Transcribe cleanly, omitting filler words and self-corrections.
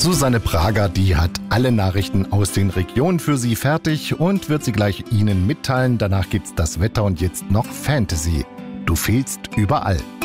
Susanne Prager, die hat alle Nachrichten aus den Regionen für Sie fertig und wird sie gleich Ihnen mitteilen. Danach gibt's das Wetter und jetzt noch Fantasy. Du fehlst überall.